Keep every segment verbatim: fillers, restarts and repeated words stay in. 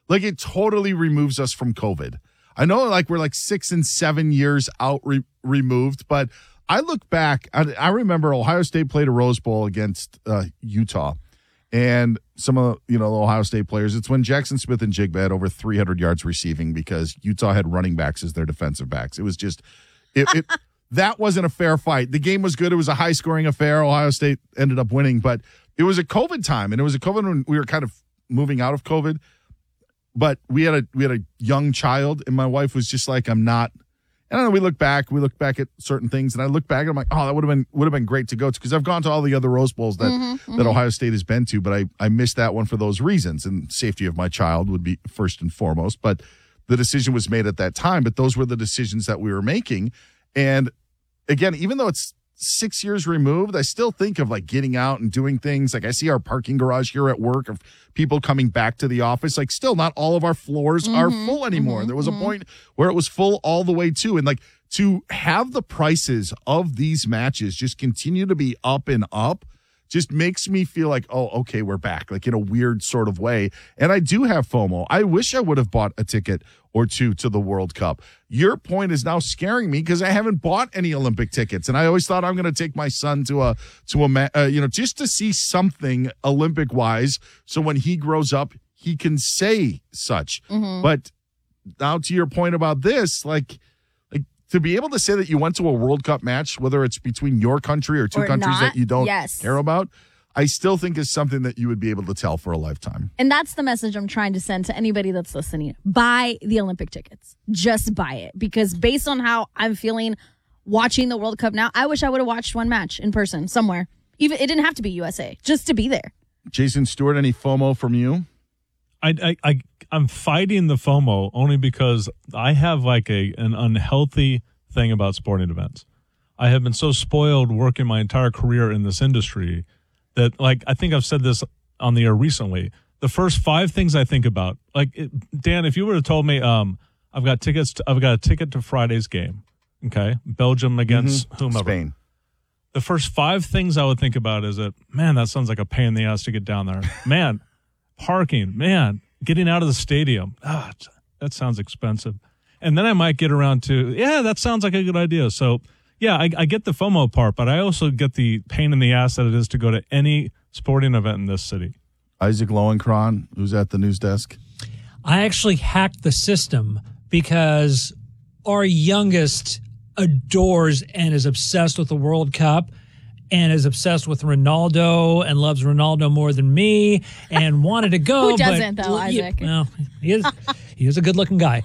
Like, it totally removes us from COVID. I know, like, we're like six and seven years out re- removed, but I look back. I, I remember Ohio State played a Rose Bowl against uh, Utah, and some of you know the Ohio State players. It's when Jackson Smith and Jigba had over three hundred yards receiving because Utah had running backs as their defensive backs. It was just it. it that wasn't a fair fight. The game was good. It was a high scoring affair. Ohio State ended up winning, but it was a COVID time, and it was a COVID when we were kind of moving out of COVID. But we had a we had a young child, and my wife was just like, I'm not. I don't know. We look back. We look back at certain things, and I look back, and I'm like, oh, that would have been would have been great to go to because I've gone to all the other Rose Bowls that mm-hmm, mm-hmm. that Ohio State has been to, but I I missed that one for those reasons, and safety of my child would be first and foremost. But the decision was made at that time. But those were the decisions that we were making, and again, even though it's six years removed, I still think of like getting out and doing things. Like I see our parking garage here at work of people coming back to the office. Like still not all of our floors mm-hmm, are full anymore. Mm-hmm, there was mm-hmm. a point where it was full all the way too. And like to have the prices of these matches just continue to be up and up just makes me feel like, oh, okay, we're back, like in a weird sort of way. And I do have FOMO. I wish I would have bought a ticket or two to the World Cup. Your point is now scaring me because I haven't bought any Olympic tickets, and I always thought I'm going to take my son to a to a uh, you know just to see something Olympic wise, so when he grows up, he can say such. Mm-hmm. But now to your point about this, like. To be able to say that you went to a World Cup match, whether it's between your country or two or countries not, that you don't yes. care about, I still think is something that you would be able to tell for a lifetime. And that's the message I'm trying to send to anybody that's listening. Buy the Olympic tickets. Just buy it. Because based on how I'm feeling watching the World Cup now, I wish I would have watched one match in person somewhere. Even it didn't have to be U S A, just to be there. Jason Stewart, any FOMO from you? I, I, I, I'm fighting the FOMO only because I have like a an unhealthy thing about sporting events. I have been so spoiled working my entire career in this industry that, like, I think I've said this on the air recently. The first five things I think about, like, it, Dan, if you would have told me, um, I've got tickets, to, I've got a ticket to Friday's game, okay, Belgium against mm-hmm. whomever. Spain. The first five things I would think about is that, man, that sounds like a pain in the ass to get down there. Man, parking, man, getting out of the stadium. Ah, that sounds expensive. And then I might get around to, yeah, that sounds like a good idea. So, yeah, I, I get the FOMO part, but I also get the pain in the ass that it is to go to any sporting event in this city. Isaac Lowenkron, who's at the news desk. I actually hacked the system because our youngest adores and is obsessed with the World Cup and is obsessed with Ronaldo and loves Ronaldo more than me and wanted to go. Who doesn't, but, though, Isaac? Well, he is, he is a good-looking guy.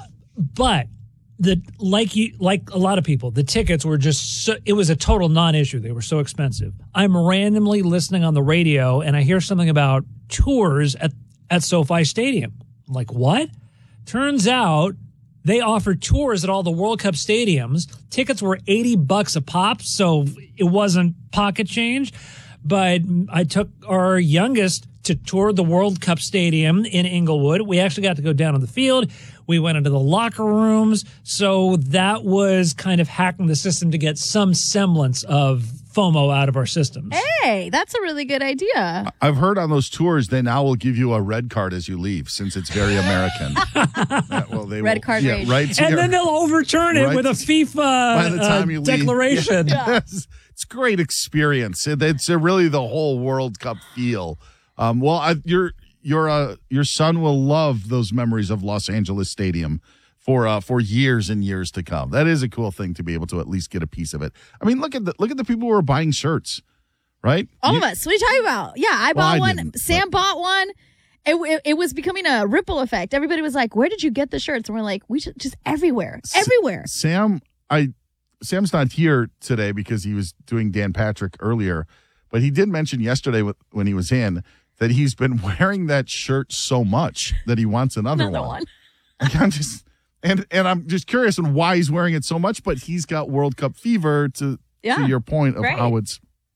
But the like you like a lot of people, the tickets were just so, it was a total non-issue. They were so expensive. I'm randomly listening on the radio and I hear something about tours at, at SoFi Stadium. I'm like, what? Turns out they offer tours at all the World Cup stadiums. Tickets were eighty bucks a pop, so it wasn't pocket change. But I took our youngest to tour the World Cup stadium in Inglewood. We actually got to go down on the field. We went into the locker rooms. So that was kind of hacking the system to get some semblance of FOMO out of our systems. Hey, that's a really good idea. I've heard on those tours they now will give you a red card as you leave since it's very American. That, well, they red will, card yeah, rage. right to And your, then they'll overturn it right with a FIFA by the time uh, you leave. declaration. Yeah. Yes. It's a great experience. It, it's a really the whole World Cup feel. Um, well, I, your your uh, your son will love those memories of Los Angeles Stadium for uh, for years and years to come. That is a cool thing to be able to at least get a piece of it. I mean, look at the look at the people who are buying shirts, right? All you, of us. What are you talking about? Yeah, I well, bought I one. didn't, Sam but. bought one. It, it, it was becoming a ripple effect. Everybody was like, "Where did you get the shirts?" And we're like, "We just, just everywhere, everywhere." Sam, I Sam's not here today because he was doing Dan Patrick earlier, but he did mention yesterday when he was in that he's been wearing that shirt so much that he wants another, Another one. one. Like, I'm just and and I'm just curious on why he's wearing it so much, but he's got World Cup fever to Yeah, to your point of right. how it's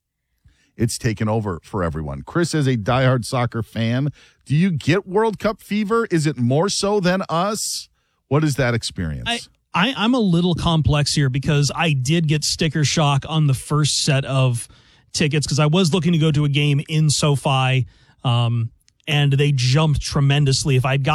it's taken over for everyone. Chris is a diehard soccer fan. Do you get World Cup fever? Is it more so than us? What is that experience? I, I, I'm a little complex here because I did get sticker shock on the first set of tickets because I was looking to go to a game in SoFi, um, and they jumped tremendously. If I'd got